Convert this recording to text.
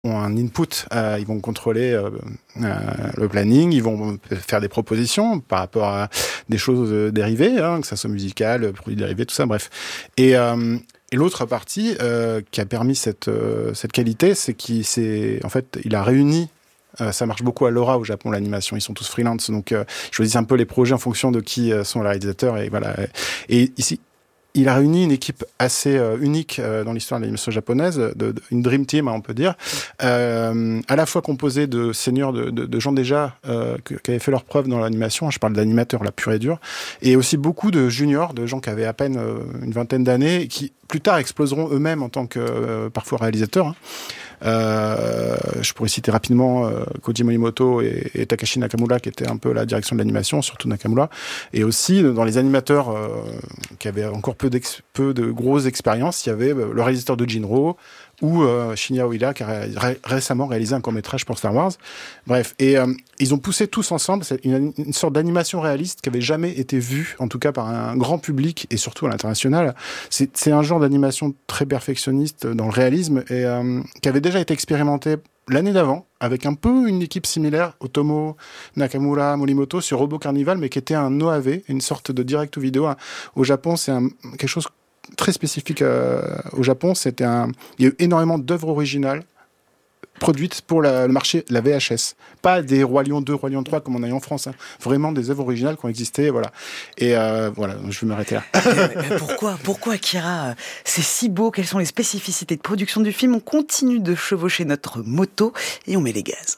ont un input, ils vont contrôler le planning, ils vont faire des propositions par rapport à des choses dérivées, que ça soit musical, produits dérivés, tout ça, bref. Et l'autre partie qui a permis cette qualité, c'est en fait, il a réuni. Ça marche beaucoup à Laura au Japon, l'animation. Ils sont tous freelance, donc ils choisissent un peu les projets en fonction de qui sont les réalisateurs. Et voilà. Et ici, il a réuni une équipe assez unique dans l'histoire de l'animation japonaise, une dream team, on peut dire, à la fois composée de seniors, de gens déjà qui avaient fait leurs preuves dans l'animation. Je parle d'animateurs, la pure et dure, et aussi beaucoup de juniors, de gens qui avaient à peine une vingtaine d'années, qui plus tard exploseront eux-mêmes en tant que parfois réalisateurs. Je pourrais citer rapidement Koji Morimoto et Takashi Nakamura, qui étaient un peu la direction de l'animation, surtout Nakamura, et aussi dans les animateurs qui avaient encore peu de grosses expériences, il y avait le réalisateur de Jinro ou Shinya Oida, qui a récemment réalisé un court-métrage pour Star Wars. Bref, et ils ont poussé tous ensemble une sorte d'animation réaliste qui avait jamais été vue, en tout cas par un grand public et surtout à l'international. C'est un genre d'animation très perfectionniste dans le réalisme et qui avait déjà été expérimenté l'année d'avant avec un peu une équipe similaire, Otomo, Nakamura, Morimoto, sur Robo Carnival, mais qui était un OAV, une sorte de direct-to-vidéo. Au Japon, c'est quelque chose très spécifique au Japon. Il y a eu énormément d'œuvres originales produites pour le marché, la VHS. Pas des Roi Lion 2, Roi Lion 3 comme on a eu en France. Vraiment des œuvres originales qui ont existé. Voilà. Et voilà, je vais m'arrêter là. Pourquoi Akira, c'est si beau? Quelles sont les spécificités de production du film? On continue de chevaucher notre moto et on met les gaz.